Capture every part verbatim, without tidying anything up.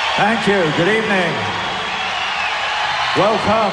Thank you. Good evening. Welcome.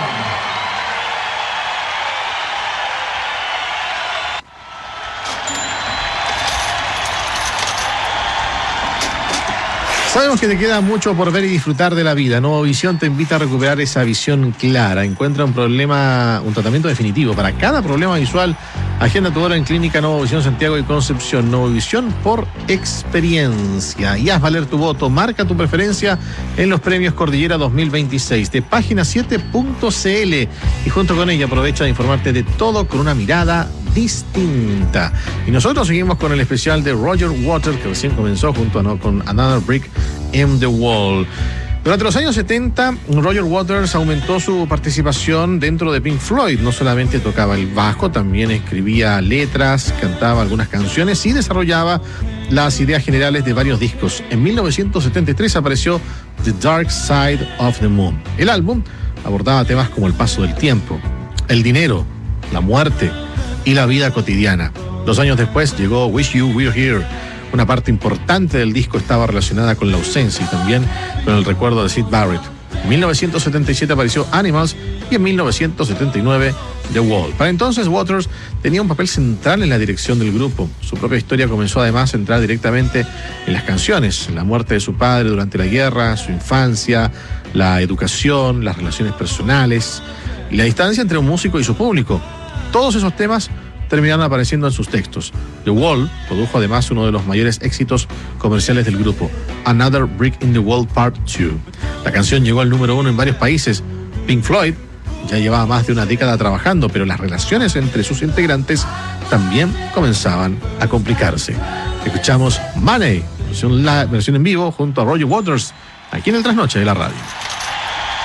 Sabemos que te queda mucho por ver y disfrutar de la vida. Nuevo Visión te invita a recuperar esa visión clara. Encuentra un problema, un tratamiento definitivo para cada problema visual. Agenda tu hora en Clínica Nuevo Visión Santiago y Concepción. Nuevo Visión por experiencia. Y haz valer tu voto. Marca tu preferencia en los premios Cordillera dos mil veintiséis de página siete punto c l. Y junto con ella aprovecha de informarte de todo con una mirada distinta. Y nosotros seguimos con el especial de Roger Waters, que recién comenzó junto a no, con Another Brick in the Wall. Durante los años setenta, Roger Waters aumentó su participación dentro de Pink Floyd. No solamente tocaba el bajo, también escribía letras, cantaba algunas canciones y desarrollaba las ideas generales de varios discos. En mil novecientos setenta y tres apareció The Dark Side of the Moon. El álbum abordaba temas como el paso del tiempo, el dinero, la muerte y la vida cotidiana. Dos años después llegó Wish You Were Here. Una parte importante del disco estaba relacionada con la ausencia y también con el recuerdo de Syd Barrett. En mil novecientos setenta y siete apareció Animals y en mil novecientos setenta y nueve The Wall. Para entonces Waters tenía un papel central en la dirección del grupo. Su propia historia comenzó además a entrar directamente en las canciones. La muerte de su padre durante la guerra, su infancia, la educación, las relaciones personales y la distancia entre un músico y su público. Todos esos temas terminaron apareciendo en sus textos. The Wall produjo además uno de los mayores éxitos comerciales del grupo, Another Brick in the Wall Part dos. La canción llegó al número uno en varios países. Pink Floyd ya llevaba más de una década trabajando, pero las relaciones entre sus integrantes también comenzaban a complicarse. Escuchamos Money, versión, la, versión en vivo junto a Roger Waters, aquí en el Trasnoche de la radio.